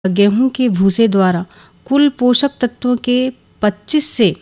गेहूं के भूसे द्वारा कुल पोषक तत्वों के 25 से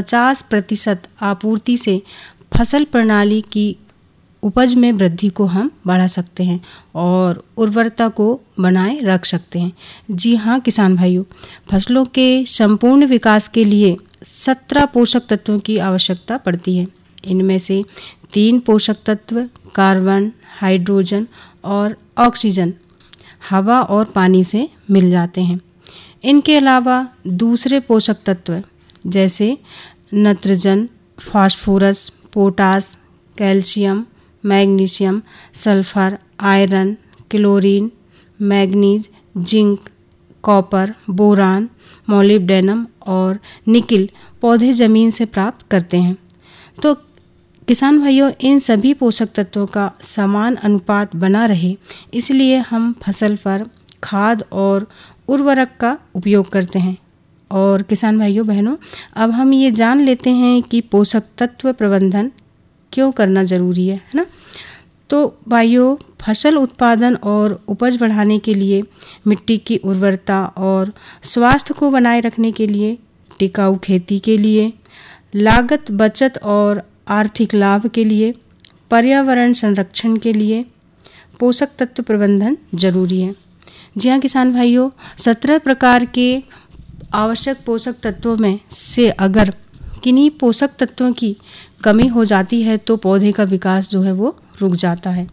50% आपूर्ति से फसल प्रणाली की उपज में वृद्धि को हम बढ़ा सकते हैं और उर्वरता को बनाए रख सकते हैं। जी हाँ किसान भाइयों, फसलों के संपूर्ण विकास के लिए 17 पोषक तत्वों की आवश्यकता पड़ती है। इनमें से 3 पोषक तत्व कार्बन, हाइड्रोजन और ऑक्सीजन हवा और पानी से मिल जाते हैं। इनके अलावा दूसरे पोषक तत्व जैसे nitrogen, phosphorus, potash, calcium, magnesium, sulphur, iron, chlorine, manganese, zinc, copper, boron, molybdenum और निकिल पौधे जमीन से प्राप्त करते हैं। तो किसान भाइयों, इन सभी पोषक तत्वों का समान अनुपात बना रहे, इसलिए हम फसल पर खाद और उर्वरक का उपयोग करते हैं। और किसान भाइयों बहनों, अब हम ये जान लेते हैं कि पोषक तत्व प्रबंधन क्यों करना ज़रूरी है ना। तो भाइयों, फसल उत्पादन और उपज बढ़ाने के लिए, मिट्टी की उर्वरता और स्वास्थ्य को बनाए रखने के लिए, टिकाऊ खेती के लिए, लागत बचत और आर्थिक लाभ के लिए, पर्यावरण संरक्षण के लिए पोषक तत्व प्रबंधन जरूरी है। जी हाँ किसान भाइयों, 17 प्रकार के आवश्यक पोषक तत्वों में से अगर किन्हीं पोषक तत्वों की कमी हो जाती है तो पौधे का विकास जो है वो रुक जाता है।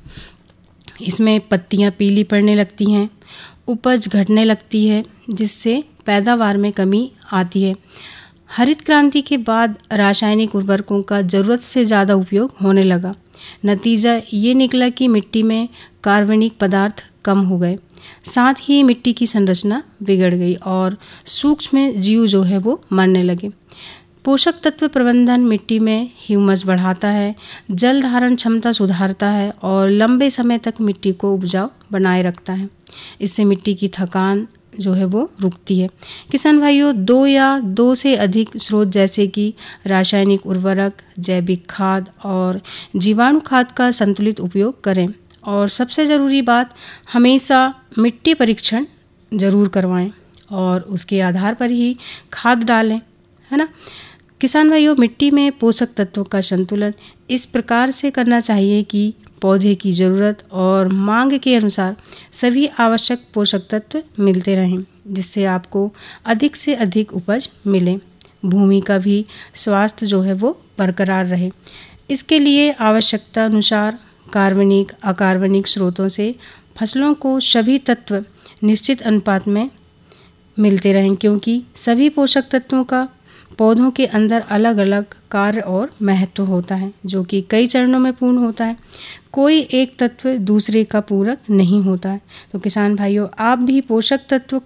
इसमें पत्तियां पीली पड़ने लगती हैं, उपज घटने लगती है, जिससे पैदावार में कमी आती है। हरित क्रांति के बाद रासायनिक उर्वरकों का ज़रूरत से ज़्यादा उपयोग होने लगा। नतीजा ये निकला कि मिट्टी में कार्बनिक पदार्थ कम हो गए, साथ ही मिट्टी की संरचना बिगड़ गई और सूक्ष्म जीव जो है वो मरने लगे। पोषक तत्व प्रबंधन मिट्टी में ह्यूमस बढ़ाता है, जल धारण क्षमता सुधारता है और लंबे समय तक मिट्टी को उपजाऊ बनाए रखता है। इससे मिट्टी की थकान जो है वो रुकती है। किसान भाइयों, 2 या 2 से अधिक स्रोत जैसे कि रासायनिक उर्वरक, जैविक खाद और जीवाणु खाद का संतुलित उपयोग करें। और सबसे ज़रूरी बात, हमेशा मिट्टी परीक्षण ज़रूर करवाएं और उसके आधार पर ही खाद डालें, है ना। किसान भाइयों, मिट्टी में पोषक तत्वों का संतुलन इस प्रकार से करना चाहिए कि पौधे की ज़रूरत और मांग के अनुसार सभी आवश्यक पोषक तत्व मिलते रहें, जिससे आपको अधिक से अधिक उपज मिले, भूमि का भी स्वास्थ्य जो है वो बरकरार रहे। इसके लिए आवश्यकता अनुसार कार्बनिक, अकार्बनिक स्रोतों से फसलों को सभी तत्व निश्चित अनुपात में मिलते रहें, क्योंकि सभी पोषक तत्वों का पौधों के अंदर अलग अलग कार्य और महत्व होता है, जो कि कई चरणों में पूर्ण होता है। कोई एक तत्व दूसरे का पूरक नहीं होता है। तो किसान भाइयों, आप भी पोषक तत्व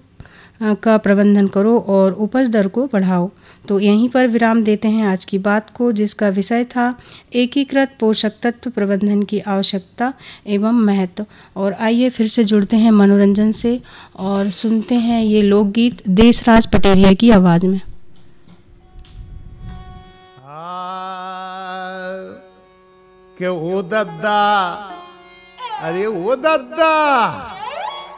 का प्रबंधन करो और उपज दर को बढ़ाओ। तो यहीं पर विराम देते हैं आज की बात को, जिसका विषय था एकीकृत पोषक तत्व प्रबंधन की आवश्यकता एवं महत्व। और आइए फिर से जुड़ते हैं मनोरंजन से और सुनते हैं ये लोकगीत देशराज पटेरिया की आवाज़ में। के ओ दद्दा, अरे ओ दद्दा,